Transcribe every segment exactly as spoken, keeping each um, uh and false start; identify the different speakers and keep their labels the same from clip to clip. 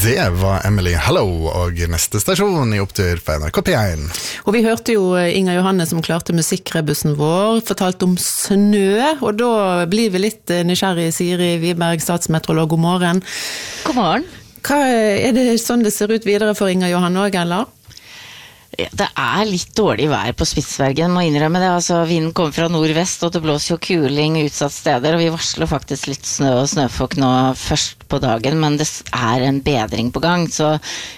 Speaker 1: Det var Emily Hello, og neste stasjon I opptur på N R K P one.
Speaker 2: Og vi hørte jo Inger Johanne som klarte musikkrebussen vår, fortalt om snø, og da blir vi litt nysgjerrig. Siri Wiberg, statsmeteorolog, god morgen.
Speaker 3: God morgen.
Speaker 2: Hva, er det sånn det ser ut videre for Inger Johanne også, eller?
Speaker 3: Ja, det er litt dårlig vær på Spitsbergen, må innrømme det. Altså, vinden kommer fra nordvest, og det blåser jo kuling utsatt steder, og vi varsler faktisk litt snø og snøfokk nå først på dagen, men det er en bedring på gang, så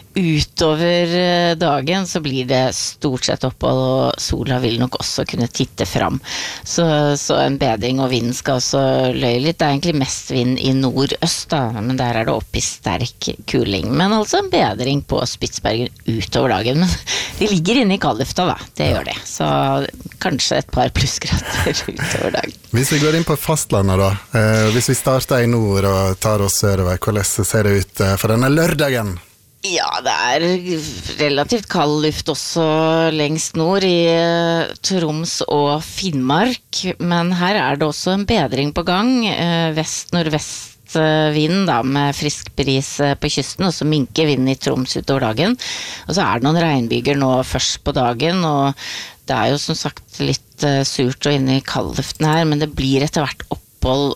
Speaker 3: utover dagen så blir det stort sett opphold, og sola vil nok også kunne titte fram. Så, så en bedring, og vinden skal også løye litt. Det er egentlig mest vind I nordøst, da, men der er det opp I sterk kuling. Men altså en bedring på Spitsbergen utover dagen. Men de ligger inne I kaldlufta, da. Det gjør det. Så kanskje et par plussgrader utover dagen.
Speaker 1: Hvis vi går inn på fastlandet da, eh, hvis vi starter I nord og tar oss sørover, hvordan ser det ut for denne lørdagen?
Speaker 3: Ja, det er relativt kald luft også lengst nord I Troms og Finnmark, men her er det også en bedring på gang, vest-nordvest vind da, med frisk bris på kysten, og så minker vinden I Troms utover dagen. Og så er det noen regnbyger nå først på dagen, og det er jo som sagt litt surt og inne I kaldluften her, men det blir etter hvert opp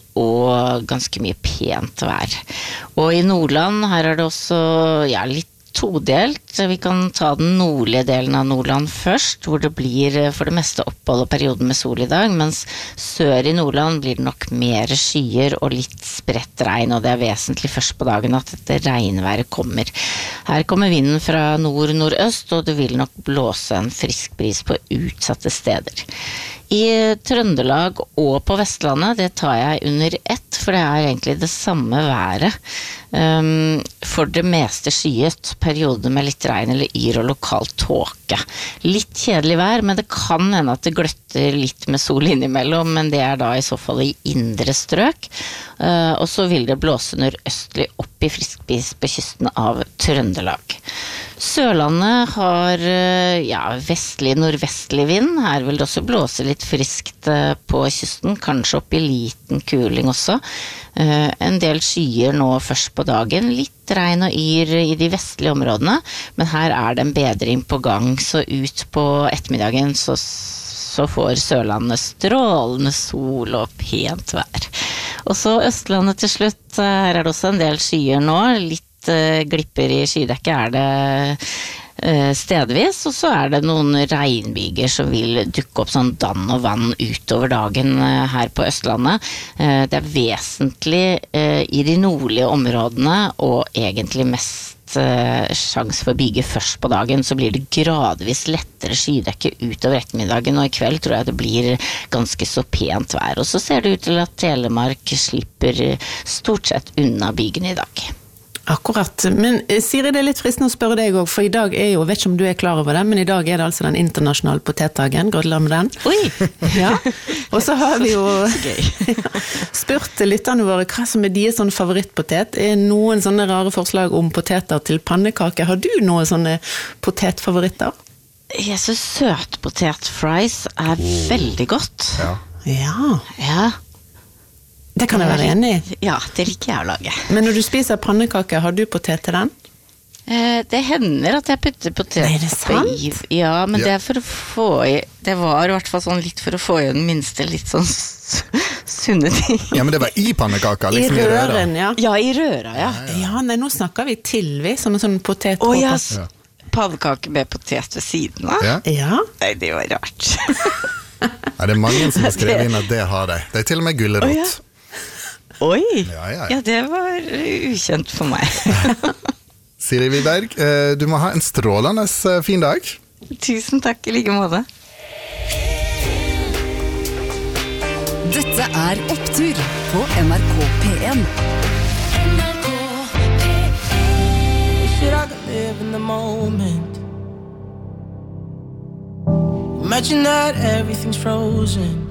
Speaker 3: og ganske mye pent vær. Og I Nordland, her er det også ja, litt todelt. Vi kan ta den nordlige delen av Nordland først, hvor det blir for det meste opphold og perioden med sol I dag, mens sør I Nordland blir det nok mer skyer og litt spredt regn, og det er vesentlig først på dagen at dette regnværet kommer. Her kommer vinden fra nord-nordøst, og det vil nok blåse en frisk bris på utsatte steder. I Trøndelag og på Vestlandet, det tar jeg under ett, for det er egentlig det samme været. Um, for det meste skyet, perioder med litt regn eller yr og lokal tåke. Litt kjedelig vær, men det kan hende at det gløtter litt med sol innimellom, men det er da I så fall I indre strøk. Uh, og så vil det blåse nordøstlig opp I friskbris på kysten av Trøndelag. Sørlandet har ja, vestlig, nordvestlig vind. Her vil det også blåse litt friskt på kysten, kanskje opp I liten kuling også. En del skyer nå først på dagen, litt regn og yr I de vestlige områdene, men her er det en bedring på gang, så ut på ettermiddagen så, så får Sørlandet strålende sol og pent vær. Og så Østlandet til slutt, her er det også en del skyer nå, litt glipper I skydekket er det stedvis, og så er det noen regnbyger som vil dukke opp sånn dann og vann utover dagen her på Østlandet. Det er vesentlig I de nordlige områdene, og egentlig mest sjans for byger først på dagen, så blir det gradvis lettere skydekke utover ettermiddagen, og I kveld tror jeg det blir ganske så pent vær. Og så ser det ut til at Telemark slipper stort sett unna bygene I dag.
Speaker 2: Akkurat, men Siri, det er litt fristende å spørre deg også, for I dag er jo, vet ikke om du er klar over det, men I dag er det altså den internasjonale potetdagen, gratulerer med den.
Speaker 3: Oi!
Speaker 2: Ja, og så har vi jo spurt lytterne våre hva som er deres sånne favorittpotet. Er noen sånne rare forslag om poteter til pannekake? Har du noen sånne potetfavoritter?
Speaker 3: Jeg synes søtpotetfries er oh. veldig godt.
Speaker 1: Ja.
Speaker 2: Ja.
Speaker 3: Ja.
Speaker 2: Det kan jeg være enig I.
Speaker 3: Ja, det liker jeg å lage.
Speaker 2: Men når du spiser pannekake, har du potet til den?
Speaker 3: Eh, det hender at jeg putter potet
Speaker 2: Nei, det sant?
Speaker 3: I. Ja, men ja. Det er for å få I, det var I hvert fall sånn litt for å få I den minste litt sånn sunne ting.
Speaker 1: Ja, men det var I pannekaka, liksom I,
Speaker 2: I røren, ja.
Speaker 3: Ja, I røra, ja.
Speaker 2: Ja, ja. ja nei, nå snakker vi til vi, som en sånn potet.
Speaker 3: Å, ja, ja. Pannekake med potet ved siden av.
Speaker 1: Ja.
Speaker 2: ja.
Speaker 3: Nei, det var rart.
Speaker 1: Ja, det er mange som har skrevet inn at det har de. Det er til og med gullerot.
Speaker 3: Å, ja. Oi,
Speaker 1: ja, ja, ja.
Speaker 3: ja det var ukjent for meg.
Speaker 1: Siri Wiberg, du må ha en strålende fin dag.
Speaker 3: Tusen takk I like måte.
Speaker 4: Dette er Opptur på N R K P one.
Speaker 5: Should I live in the moment? Imagine that everything's frozen.